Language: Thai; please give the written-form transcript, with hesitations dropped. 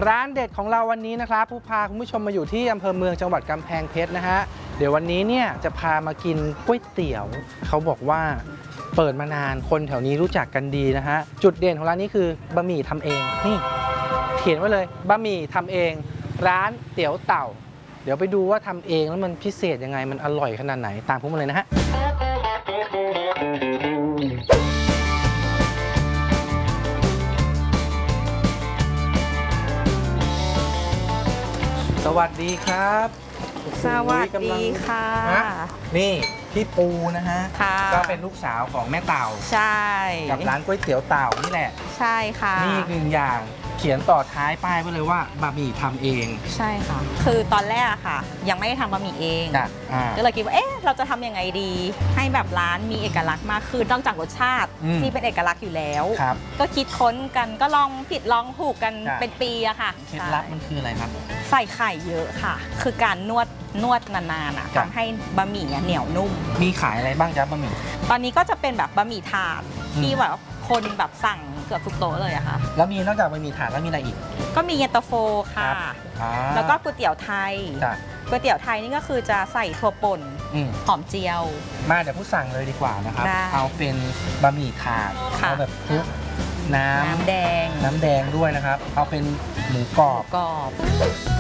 ร้านเด็ดของเราวันนี้นะครับผู้พาคุณผู้ชมมาอยู่ที่อำเภอเมืองจังหวัดกำแพงเพชรนะฮะเดี๋ยววันนี้เนี่ยจะพามากินก๋วยเตี๋ยวเขาบอกว่าเปิดมานานคนแถวนี้รู้จักกันดีนะฮะจุดเด่นของร้านนี้คือบะหมี่ทำเองนี่เขียนไว้เลยบะหมี่ทำเองร้านเตี๋ยวเต่าเดี๋ยวไปดูว่าทำเองแล้วมันพิเศษยังไงมันอร่อยขนาดไหนตามผมมาเลยนะฮะสวัสดีครับสวัสดีค่ะนี่พี่ปูนะฮะก็เป็นลูกสาวของแม่เต่าใช่กับร้านก๋วยเตี๋ยวเต่านี่แหละใช่ค่ะนี่หนึ่งอย่างเขียนต่อท้ายป้ายไว้เลยว่าบะหมี่ทำเองใช่ค่ะคือตอนแรกอะค่ะยังไม่ได้ทำบะหมี่เองก็เลยคิดว่าเราจะทำยังไงดีให้แบบร้านมีเอกลักษณ์มากขึ้นนอกจากรสชาติที่เป็นเอกลักษณ์อยู่แล้วก็คิดค้นกันก็ลองผิดลองถูกกันเป็นปีอะค่ะเคล็ดลับมันคืออะไรครับใส่ไข่เยอะค่ะคือการนวดนานๆทำให้บะหมี่เหนียวนุ่มมีขายอะไรบ้างจ๊ะบะหมี่ตอนนี้ก็จะเป็นแบบบะหมี่ถาดที่แบบคนแบบสั่งเกือบทุกโต๊ะเลยอะค่ะแล้วมีนอกจากบะหมี่ถาดแล้วมีอะไรอีกก็มีเย็นตาโฟค่ะแล้วก็ก๋วยเตี๋ยวไทยก๋วยเตี๋ยวไทยนี่ก็คือจะใส่ถั่วป่นหอมเจียวมาเดี๋ยวผู้สั่งเลยดีกว่านะครับเอาเป็นบะหมี่ถาดเอาแบบคลุกน้ำแดงด้วยนะครับเอาเป็นหมูกรอบ